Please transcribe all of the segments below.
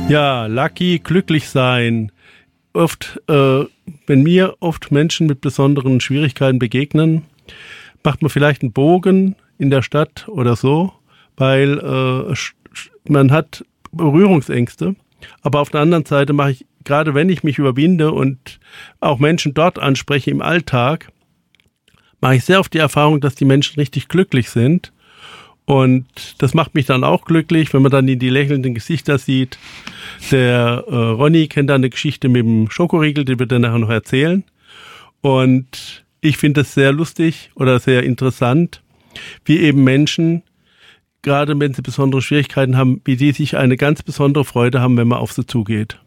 Ja, lucky, glücklich sein. Wenn mir oft Menschen mit besonderen Schwierigkeiten begegnen, macht man vielleicht einen Bogen in der Stadt oder so, weil man hat Berührungsängste. Aber auf der anderen Seite mache ich, gerade wenn ich mich überwinde und auch Menschen dort anspreche im Alltag, mache ich sehr oft die Erfahrung, dass die Menschen richtig glücklich sind. Und das macht mich dann auch glücklich, wenn man dann in die lächelnden Gesichter sieht. Der Ronny kennt da eine Geschichte mit dem Schokoriegel, die wird er nachher noch erzählen. Und ich finde es sehr lustig oder sehr interessant, wie eben Menschen, gerade wenn sie besondere Schwierigkeiten haben, wie die sich eine ganz besondere Freude haben, wenn man auf sie zugeht.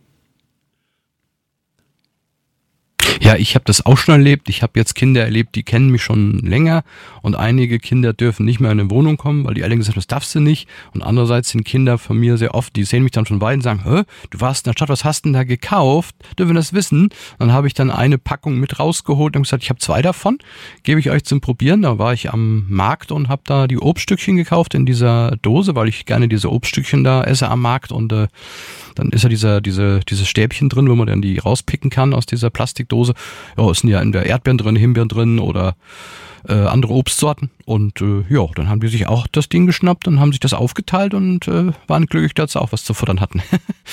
Ja, ich habe das auch schon erlebt. Ich habe jetzt Kinder erlebt, die kennen mich schon länger und einige Kinder dürfen nicht mehr in eine Wohnung kommen, weil die Eltern gesagt haben, das darfst du nicht. Und andererseits sind Kinder von mir sehr oft, die sehen mich dann schon weit und sagen, du warst in der Stadt, was hast du denn da gekauft? Dürfen wir das wissen? Dann habe ich dann eine Packung mit rausgeholt und gesagt, ich habe 2 davon, gebe ich euch zum Probieren. Da war ich am Markt und habe da die Obststückchen gekauft in dieser Dose, weil ich gerne diese Obststückchen da esse am Markt und dann ist ja dieses Stäbchen drin, wo man dann die rauspicken kann aus dieser Plastikdose. Ja, es sind ja in der Erdbeeren drin, Himbeeren drin oder andere Obstsorten. Und dann haben die sich auch das Ding geschnappt und haben sich das aufgeteilt und waren glücklich, dass sie auch was zu futtern hatten.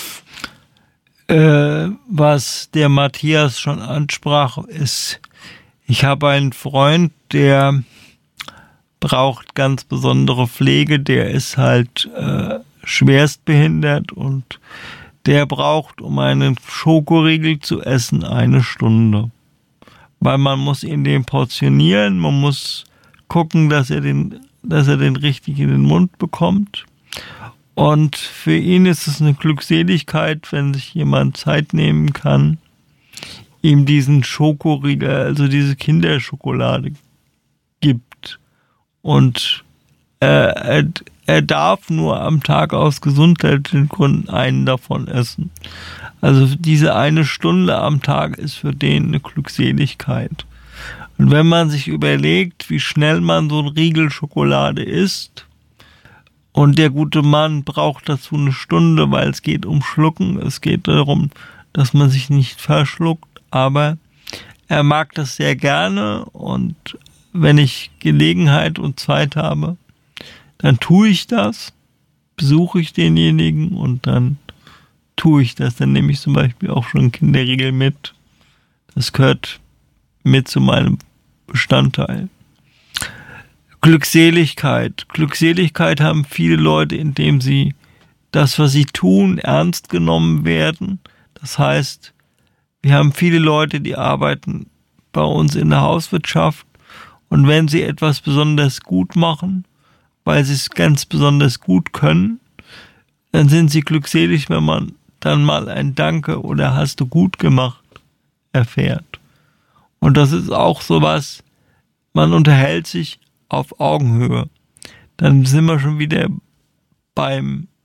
Was der Matthias schon ansprach, ist, ich habe einen Freund, der braucht ganz besondere Pflege, der ist halt schwerstbehindert und der braucht, um einen Schokoriegel zu essen, 1 Stunde. Weil man muss ihn den portionieren, man muss gucken, dass er den richtig in den Mund bekommt. Und für ihn ist es eine Glückseligkeit, wenn sich jemand Zeit nehmen kann, ihm diesen Schokoriegel, also diese Kinderschokolade gibt. Und er darf nur am Tag aus gesundheitlichen Gründen einen davon essen. Also diese 1 Stunde am Tag ist für den eine Glückseligkeit. Und wenn man sich überlegt, wie schnell man so ein Riegel Schokolade isst, und der gute Mann braucht dazu 1 Stunde, weil es geht um Schlucken, es geht darum, dass man sich nicht verschluckt, aber er mag das sehr gerne und wenn ich Gelegenheit und Zeit habe, dann tue ich das, besuche ich denjenigen und dann tue ich das. Dann nehme ich zum Beispiel auch schon einen Kinderriegel mit. Das gehört mit zu meinem Bestandteil. Glückseligkeit. Glückseligkeit haben viele Leute, indem sie das, was sie tun, ernst genommen werden. Das heißt, wir haben viele Leute, die arbeiten bei uns in der Hauswirtschaft und wenn sie etwas besonders gut machen, weil sie es ganz besonders gut können, dann sind sie glückselig, wenn man dann mal ein Danke oder hast du gut gemacht erfährt. Und das ist auch sowas, man unterhält sich auf Augenhöhe. Dann sind wir schon wieder beim